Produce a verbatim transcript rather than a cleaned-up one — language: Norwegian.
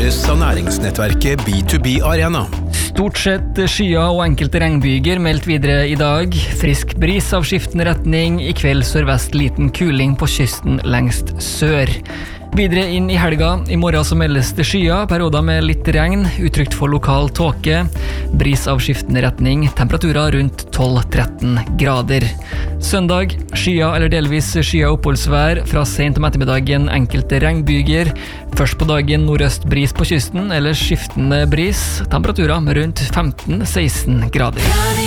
presenteres av næringsnettverket B to B Arena. Stort sett skyer og enkelte regnbyger meldt videre i dag. Frisk bris av skiftende retning. I kveld sørvest liten kuling på kysten lengst sør. Videre inn i helga. I morgen så meldes det skyer, perioder med litt regn, utrygt for lokal tåke. Bris av skiftende retning, temperaturer rundt tolv til tretten grader. Søndag, skyer eller delvis skyer oppholdsvær, fra sent om ettermiddagen enkelte regnbyger. Først på dagen nordøst bris på kysten, eller skiftende bris, temperaturer med rundt femten til seksten grader.